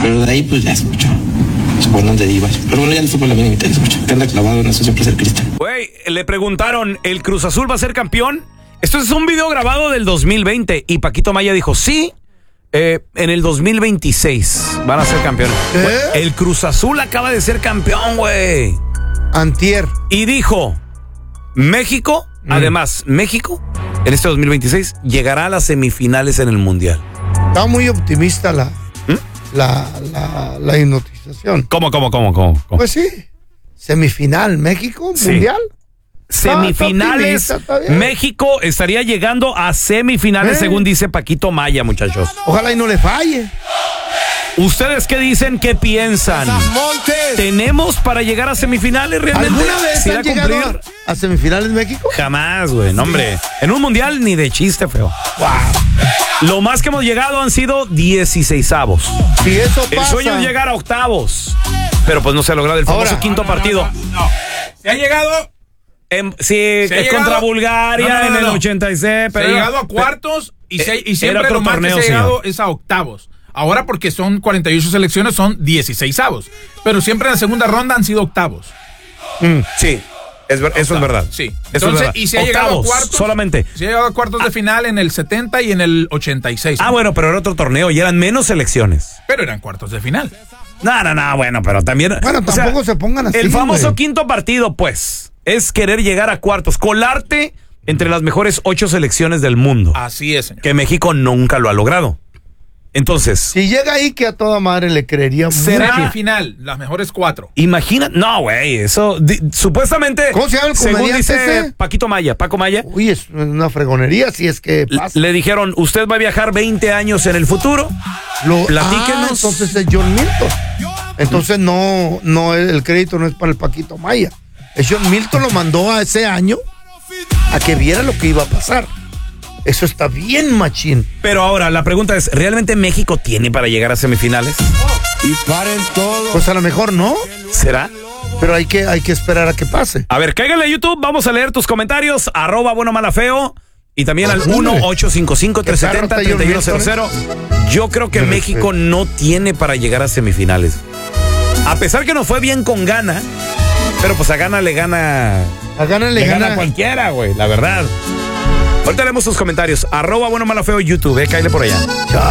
Pero de ahí pues ya es mucho. ¿Por dónde ibas? Pero bueno, ya el fútbol a mí me interesa mucho. Que anda clavado en eso siempre ser cristiano. Güey, le preguntaron, ¿el Cruz Azul va a ser campeón? Esto es un video grabado del 2020 y Paquito Maya dijo, sí, en el 2026 van a ser campeones. El Cruz Azul acaba de ser campeón, güey. Antier. Y dijo, México, además, México, en este 2026, llegará a las semifinales en el Mundial. Está muy optimista la hipnotización. ¿Cómo? Pues sí. Semifinal, México, Sí. Mundial. Semifinales, está bien. México estaría llegando a semifinales, según dice Paquito Maya, muchachos. Ojalá y no le falle. ¿Ustedes qué dicen? ¿Qué piensan? ¿Tenemos para llegar a semifinales realmente? ¿Alguna vez ¿Se irá han a llegado cumplir? a semifinales México? Jamás, güey, no, hombre. En un mundial ni de chiste, feo. Wow. Lo más que hemos llegado han sido 16avos. Si eso El pasa. sueño es llegar a octavos. Pero pues no se ha logrado el famoso Ahora, quinto partido. No. Se ha llegado. Sí, Se ha es contra llegado- Bulgaria en el 86. Se ha llegado a cuartos y siempre otro lo más torneo, que se ha llegado señor. es a octavos. Ahora porque son 48 selecciones son 16avos. Pero siempre en la segunda ronda han sido octavos. Sí, eso es verdad. Sí. Eso es Entonces, verdad. y se ha llegado a Octavos, cuartos. solamente. Se ha llegado a cuartos de final en el 70 y en el 86. Bueno, pero era otro torneo y eran menos selecciones. Pero eran cuartos de final. No, bueno, pero también. Bueno, o sea, tampoco se pongan así. el famoso güey. quinto partido, pues, es querer llegar a cuartos, colarte entre las mejores 8 selecciones del mundo. Así es, señor. Que México nunca lo ha logrado. Entonces, Si llega ahí, que a toda madre le creería ¿Será? mucho. Final, las mejores 4. imagina. No, güey, eso. Supuestamente. ¿Cómo se llama el según comediante dice ese? Paco Maya. Uy, es una fregonería si es que pasa. Le dijeron, usted va a viajar 20 años en el futuro. Platíquenos. Entonces es John Milton. Entonces no, el crédito no es para el Paquito Maya. Es John Milton lo mandó a ese año a que viera lo que iba a pasar. Eso está bien, machín. Pero ahora, la pregunta es, ¿realmente México tiene para llegar a semifinales? Pues a lo mejor no, ¿Será? pero hay que esperar a que pase. A ver, cáiganle a YouTube, vamos a leer tus comentarios, @buenomalafeo y también al Hombre. 1-855-370-3100. Yo creo que Me México no tiene para llegar a semifinales. A pesar que nos fue bien con Ghana, pero pues a Ghana le gana... A Ghana le Le gana. gana cualquiera, güey, la verdad. Ahorita leemos tus comentarios, @buenomalafeo YouTube, cáile por allá. Chale.